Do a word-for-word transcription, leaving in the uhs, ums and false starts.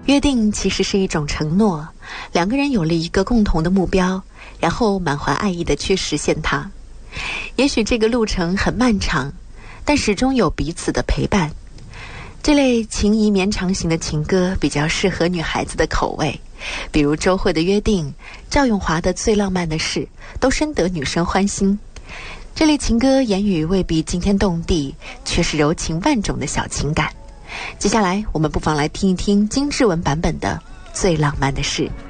约定其实是一种承诺，两个人有了一个共同的目标，然后满怀爱意地去实现它。也许这个路程很漫长，但始终有彼此的陪伴。这类情谊绵长型的情歌比较适合女孩子的口味，比如周蕙的《约定》，赵咏华的《最浪漫的事》，都深得女生欢心。这类情歌言语未必惊天动地，却是柔情万种的小情感。接下来我们不妨来听一听金志文版本的《最浪漫的事》。